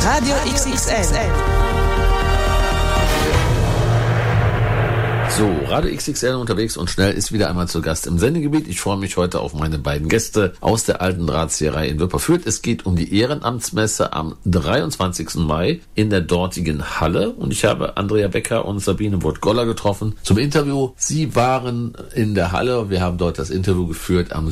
Radio XXL. So, Radio XXL unterwegs und schnell ist wieder einmal zu Gast im Sendegebiet. Ich freue mich heute auf meine beiden Gäste aus der alten Drahtzieherei in Wipperfürth. Es geht um die Ehrenamtsmesse am 23. Mai in der dortigen Halle. Und ich habe Andrea Becker und Sabine Wurt-Goller getroffen zum Interview. Sie waren in der Halle. Wir haben dort das Interview geführt am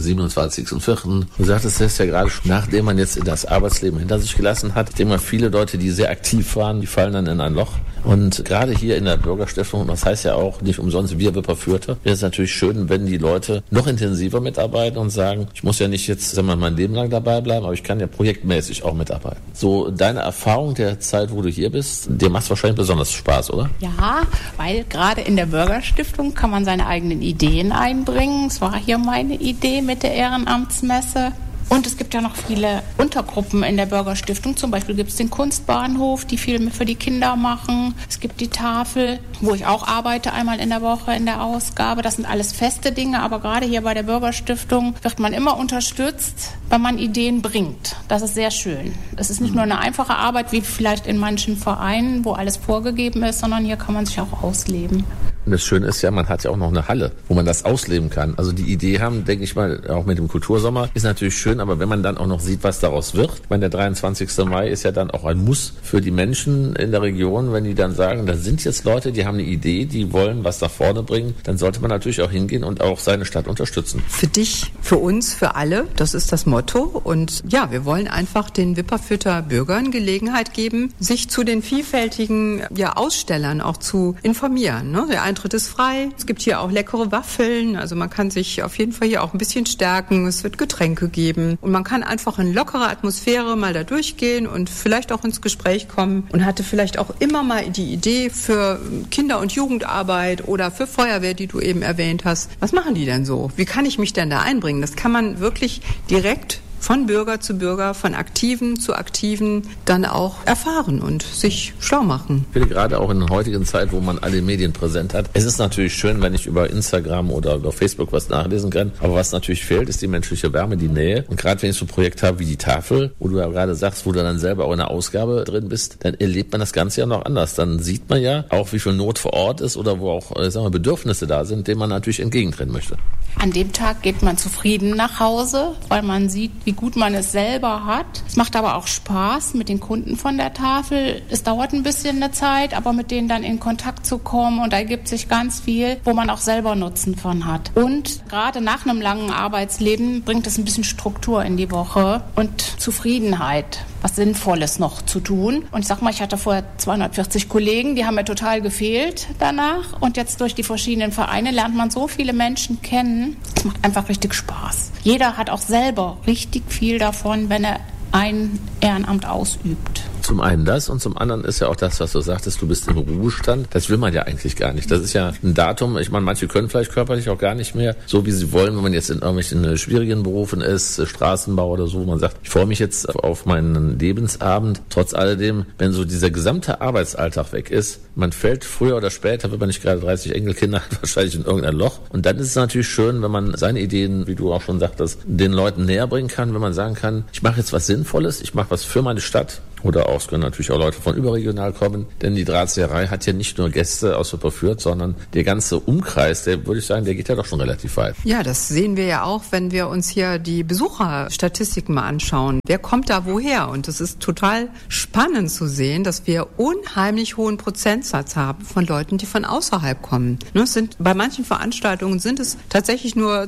27.04. Du sagtest es ja gerade, nachdem man jetzt das Arbeitsleben hinter sich gelassen hat, immer viele Leute, die sehr aktiv waren, die fallen dann in ein Loch. Und gerade hier in der Bürgerstiftung, das heißt ja auch nicht umsonst wir Wipperfürther, wäre es natürlich schön, wenn die Leute noch intensiver mitarbeiten und sagen, ich muss ja nicht jetzt mein Leben lang dabei bleiben, aber ich kann ja projektmäßig auch mitarbeiten. So, deine Erfahrung der Zeit, wo du hier bist, dir macht es wahrscheinlich besonders Spaß, oder? Ja, weil gerade in der Bürgerstiftung kann man seine eigenen Ideen einbringen. Es war hier meine Idee mit der Ehrenamtsmesse. Und es gibt ja noch viele Untergruppen in der Bürgerstiftung. Zum Beispiel gibt es den Kunstbahnhof, die Filme für die Kinder machen. Es gibt die Tafel, wo ich auch arbeite, einmal in der Woche in der Ausgabe. Das sind alles feste Dinge, aber gerade hier bei der Bürgerstiftung wird man immer unterstützt, wenn man Ideen bringt. Das ist sehr schön. Es ist nicht nur eine einfache Arbeit, wie vielleicht in manchen Vereinen, wo alles vorgegeben ist, sondern hier kann man sich auch ausleben. Und das Schöne ist ja, man hat ja auch noch eine Halle, wo man das ausleben kann. Also die Idee haben, denke ich mal, auch mit dem Kultursommer, ist natürlich schön, aber wenn man dann auch noch sieht, was daraus wird, ich meine, der 23. Mai ist ja dann auch ein Muss für die Menschen in der Region, wenn die dann sagen, da sind jetzt Leute, die haben eine Idee, die wollen was nach vorne bringen, dann sollte man natürlich auch hingehen und auch seine Stadt unterstützen. Für dich, für uns, für alle, das ist das Motto. Und ja, wir wollen einfach den Wipperfürther Bürgern Gelegenheit geben, sich zu den vielfältigen Ausstellern auch zu informieren. Ne? Der Eintritt ist frei. Es gibt hier auch leckere Waffeln. Also man kann sich auf jeden Fall hier auch ein bisschen stärken. Es wird Getränke geben. Und man kann einfach in lockerer Atmosphäre mal da durchgehen und vielleicht auch ins Gespräch kommen und hatte vielleicht auch immer mal die Idee für Kinder- und Jugendarbeit oder für Feuerwehr, die du eben erwähnt hast. Was machen die denn so? Wie kann ich mich denn da einbringen? Das kann man wirklich direkt von Bürger zu Bürger, von Aktiven zu Aktiven dann auch erfahren und sich schlau machen. Ich finde gerade auch in der heutigen Zeit, wo man alle Medien präsent hat, es ist natürlich schön, wenn ich über Instagram oder über Facebook was nachlesen kann, aber was natürlich fehlt, ist die menschliche Wärme, die Nähe. Und gerade wenn ich so ein Projekt habe wie die Tafel, wo du ja gerade sagst, wo du dann selber auch in der Ausgabe drin bist, dann erlebt man das Ganze ja noch anders. Dann sieht man ja auch, wie viel Not vor Ort ist oder wo auch Bedürfnisse da sind, denen man natürlich entgegentreten möchte. An dem Tag geht man zufrieden nach Hause, weil man sieht, wie gut man es selber hat. Es macht aber auch Spaß mit den Kunden von der Tafel. Es dauert ein bisschen eine Zeit, aber mit denen dann in Kontakt zu kommen und da ergibt sich ganz viel, wo man auch selber Nutzen von hat. Und gerade nach einem langen Arbeitsleben bringt es ein bisschen Struktur in die Woche und Zufriedenheit, was Sinnvolles noch zu tun. Und ich sag mal, ich hatte vorher 240 Kollegen, die haben mir total gefehlt danach. Und jetzt durch die verschiedenen Vereine lernt man so viele Menschen kennen. Es macht einfach richtig Spaß. Jeder hat auch selber richtig viel davon, wenn er ein Ehrenamt ausübt. Zum einen das und zum anderen ist ja auch das, was du sagtest, du bist im Ruhestand. Das will man ja eigentlich gar nicht. Das ist ja ein Datum. Ich meine, manche können vielleicht körperlich auch gar nicht mehr so, wie sie wollen, wenn man jetzt in irgendwelchen schwierigen Berufen ist, Straßenbau oder so. Man sagt, ich freue mich jetzt auf meinen Lebensabend. Trotz alledem, wenn so dieser gesamte Arbeitsalltag weg ist, man fällt früher oder später, wenn man nicht gerade 30 Enkelkinder hat, wahrscheinlich in irgendein Loch. Und dann ist es natürlich schön, wenn man seine Ideen, wie du auch schon sagtest, den Leuten näher bringen kann, wenn man sagen kann, ich mache jetzt was Sinnvolles, ich mache was für meine Stadt. Oder auch, es können natürlich auch Leute von überregional kommen, denn die Drahtzieherei hat ja nicht nur Gäste aus Wipperfürth, sondern der ganze Umkreis, der würde ich sagen, der geht ja doch schon relativ weit. Ja, das sehen wir ja auch, wenn wir uns hier die Besucherstatistiken mal anschauen. Wer kommt da woher? Und es ist total spannend zu sehen, dass wir unheimlich hohen Prozentsatz haben von Leuten, die von außerhalb kommen. Bei manchen Veranstaltungen sind es tatsächlich nur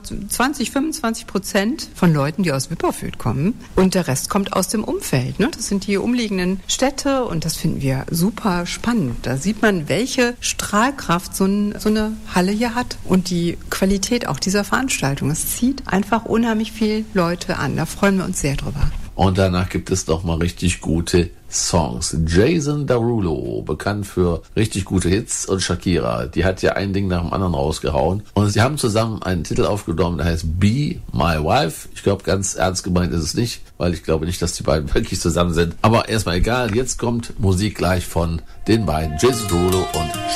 20-25% von Leuten, die aus Wipperfürth kommen und der Rest kommt aus dem Umfeld. Das sind die umliegenden Städte und das finden wir super spannend. Da sieht man, welche Strahlkraft so eine Halle hier hat und die Qualität auch dieser Veranstaltung. Es zieht einfach unheimlich viele Leute an. Da freuen wir uns sehr drüber. Und danach gibt es doch mal richtig gute Songs. Jason Derulo, bekannt für richtig gute Hits, und Shakira, die hat ja ein Ding nach dem anderen rausgehauen. Und sie haben zusammen einen Titel aufgenommen, der heißt Be My Wife. Ich glaube, ganz ernst gemeint ist es nicht, weil ich glaube nicht, dass die beiden wirklich zusammen sind. Aber erstmal egal, jetzt kommt Musik gleich von den beiden, Jason Derulo und